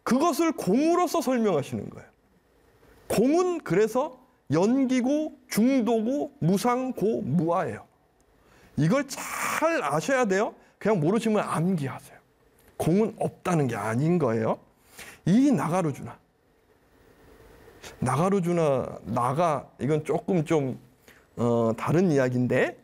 그것을 공으로서 설명하시는 거예요. 공은 그래서 연기고 중도고 무상고 무아예요. 이걸 잘 아셔야 돼요. 그냥 모르시면 암기하세요. 공은 없다는 게 아닌 거예요. 이 나가루주나, 이건 조금 좀 다른 이야기인데,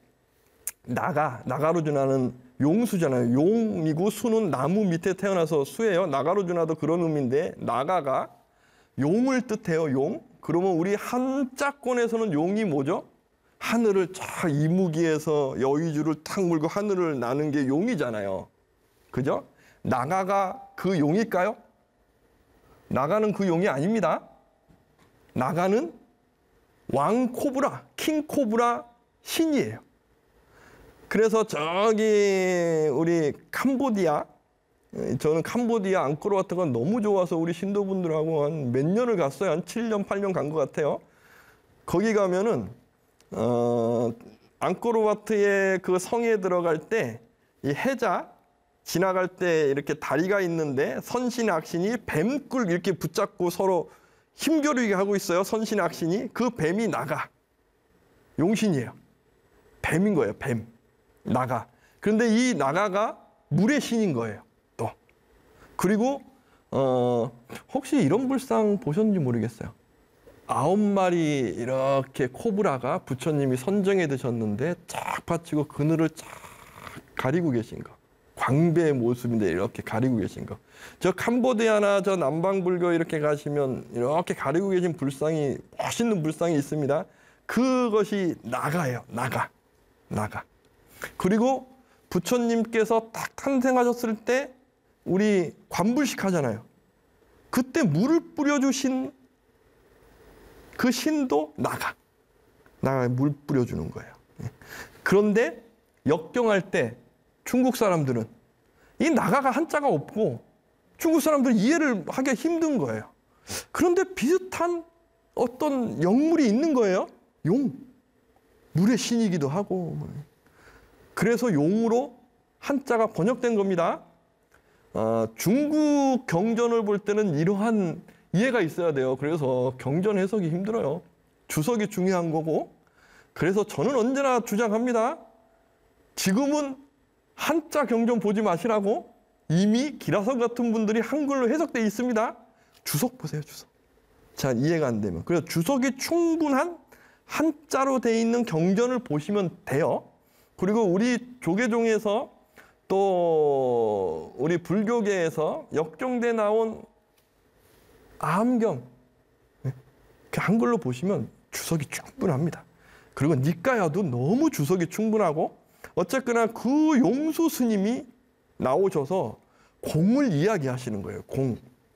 나가루주나는 용수잖아요. 용이고 수는 나무 밑에 태어나서 수예요. 나가루주나도 그런 의미인데, 나가가 용을 뜻해요. 용. 그러면 우리 한자권에서는 용이 뭐죠? 하늘을 쫙 이무기에서 여의주를 탁 물고 하늘을 나는 게 용이잖아요. 그죠? 나가가 그 용일까요? 나가는 그 용이 아닙니다. 나가는 왕코브라, 킹코브라 신이에요. 그래서 저기 우리 캄보디아, 저는 캄보디아 앙코르와트가 너무 좋아서 우리 신도분들하고 한 몇 년을 갔어요. 한 7년, 8년 간 것 같아요. 거기 가면은 앙코르와트의 그 성에 들어갈 때 이 해자 지나갈 때 이렇게 다리가 있는데 선신 악신이 뱀꿀 이렇게 붙잡고 서로 힘겨루기 하고 있어요. 선신 악신이. 그 뱀이 나가. 용신이에요. 뱀인 거예요. 뱀. 나가. 그런데 이 나가가 물의 신인 거예요. 또. 그리고 혹시 이런 불상 보셨는지 모르겠어요. 9마리 이렇게 코브라가 부처님이 선정해 드셨는데 쫙 받치고 그늘을 쫙 가리고 계신 거. 광배의 모습인데 이렇게 가리고 계신 거. 저 캄보디아나 저 남방불교 이렇게 가시면 이렇게 가리고 계신 불상이, 멋있는 불상이 있습니다. 그것이 나가예요. 나가. 그리고 부처님께서 딱 탄생하셨을 때 우리 관불식 하잖아요. 그때 물을 뿌려주신 그 신도 나가에 물 뿌려주는 거예요. 그런데 역경할 때 중국 사람들은 이 나가가 한자가 없고 중국 사람들은 이해를 하기가 힘든 거예요. 그런데 비슷한 어떤 영물이 있는 거예요. 용. 물의 신이기도 하고. 그래서 용으로 한자가 번역된 겁니다. 중국 경전을 볼 때는 이러한 이해가 있어야 돼요. 그래서 경전 해석이 힘들어요. 주석이 중요한 거고. 그래서 저는 언제나 주장합니다. 지금은 한자 경전 보지 마시라고. 이미 기라성 같은 분들이 한글로 해석되어 있습니다. 주석 보세요. 주석. 자, 이해가 안 되면. 그래서 주석이 충분한 한자로 되어 있는 경전을 보시면 돼요. 그리고 우리 조계종에서 또 우리 불교계에서 역정대 나온 아함경, 한글로 보시면 주석이 충분합니다. 그리고 니까야도 너무 주석이 충분하고, 어쨌거나 그 용수 스님이 나오셔서 공을 이야기하시는 거예요. 공,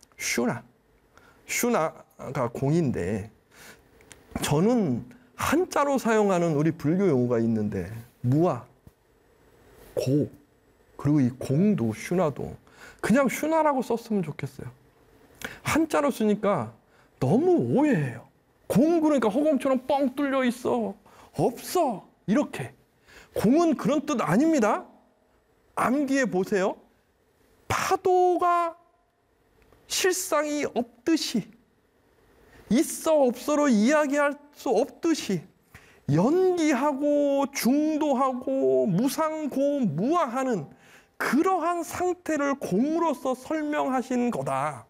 슈나가 공인데, 저는 한자로 사용하는 우리 불교 용어가 있는데 무아, 고, 그리고 이 공도 슈나도 그냥 슈나라고 썼으면 좋겠어요. 한자로 쓰니까 너무 오해해요. 공 그러니까 허공처럼 뻥 뚫려 있어. 없어. 이렇게. 공은 그런 뜻 아닙니다. 암기해 보세요. 파도가 실상이 없듯이, 있어 없어로 이야기할 수 없듯이, 연기하고 중도하고 무상고 무아하는 그러한 상태를 공으로서 설명하신 거다.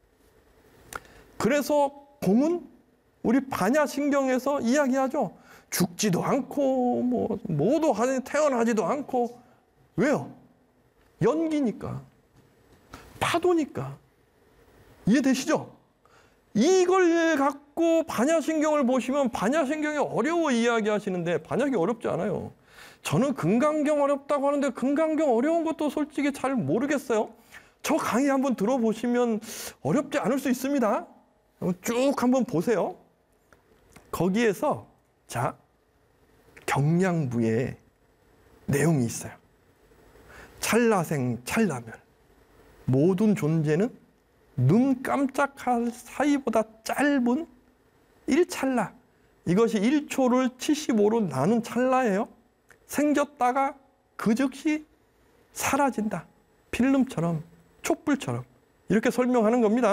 그래서 공은 우리 반야신경에서 이야기하죠. 죽지도 않고 뭐도 태어나지도 않고. 왜요? 연기니까, 파도니까. 이해되시죠? 이걸 갖고 반야신경을 보시면 반야신경이 어려워 이야기하시는데 반야기 어렵지 않아요. 저는 금강경 어렵다고 하는데 금강경 어려운 것도 솔직히 잘 모르겠어요. 저 강의 한번 들어보시면 어렵지 않을 수 있습니다. 쭉 한번 보세요. 거기에서 자, 경량부에 내용이 있어요. 찰나생 찰나멸, 모든 존재는 눈 깜짝할 사이보다 짧은 1찰나, 이것이 1초를 75로 나눈 찰나예요. 생겼다가 그 즉시 사라진다. 필름처럼, 촛불처럼. 이렇게 설명하는 겁니다.